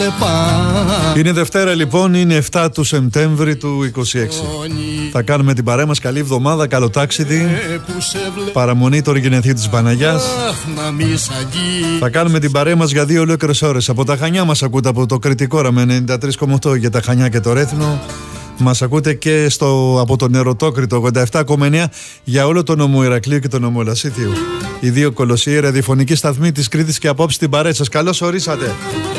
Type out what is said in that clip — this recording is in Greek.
Είναι Δευτέρα λοιπόν, είναι 7 του Σεπτέμβρη του 26. Θα κάνουμε την παρέα μας. Καλή εβδομάδα, καλό ταξίδι. Παραμονή το γενεθλίου της Παναγιάς. Θα κάνουμε την παρέα μας για 2 ολόκληρες ώρες. Από τα Χανιά μας ακούτε, από το Κρητικόρα με 93,8 για τα Χανιά και το Ρέθινο. Μας ακούτε και από το Νεροτόκριτο 87,9 για όλο το νομό Ηρακλείου και το νομό Λασίθιου. Οι 2 κολοσσοί ραδιοφωνικοί σταθμοί της Κρήτης και απόψε την παρέα σας. Καλώς ορίσατε.